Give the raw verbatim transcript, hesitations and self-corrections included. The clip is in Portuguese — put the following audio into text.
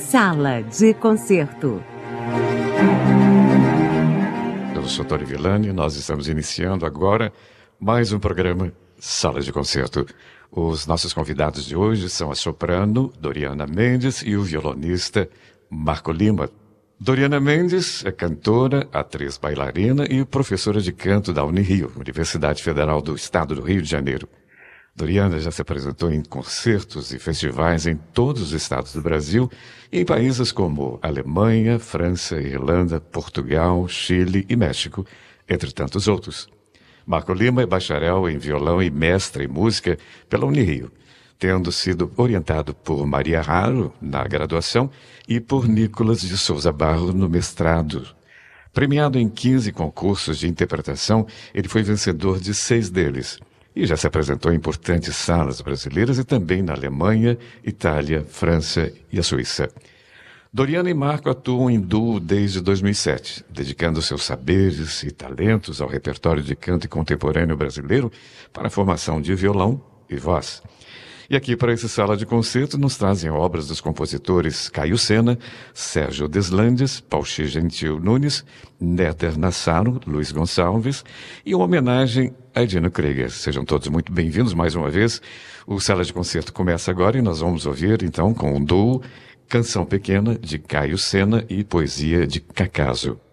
Sala de Concerto. Eu sou Tony Villani, nós estamos iniciando agora mais um programa Sala de Concerto. Os nossos convidados de hoje são a soprano Doriana Mendes e o violonista Marco Lima. Doriana Mendes é cantora, atriz bailarina e professora de canto da Unirio, Universidade Federal do Estado do Rio de Janeiro. Doriana já se apresentou em concertos e festivais em todos os estados do Brasil e em países como Alemanha, França, Irlanda, Portugal, Chile e México, entre tantos outros. Marco Lima é bacharel em violão e mestre em música pela Unirio, tendo sido orientado por Maria Raro na graduação e por Nicolas de Souza Barro no mestrado. Premiado em quinze concursos de interpretação, ele foi vencedor de seis deles. E já se apresentou em importantes salas brasileiras e também na Alemanha, Itália, França e a Suíça. Doriana e Marco atuam em duo desde dois mil e sete, dedicando seus saberes e talentos ao repertório de canto contemporâneo brasileiro para a formação de violão e voz. E aqui para essa sala de concerto nos trazem obras dos compositores Caio Sena, Sérgio Deslandes, Pauxi Gentil Nunes, Néter Nassaro, Luiz Gonçalves e uma homenagem a Dino Krieger. Sejam todos muito bem-vindos mais uma vez. O Sala de Concerto começa agora e nós vamos ouvir então com um duo Canção Pequena de Caio Sena e Poesia de Cacaso.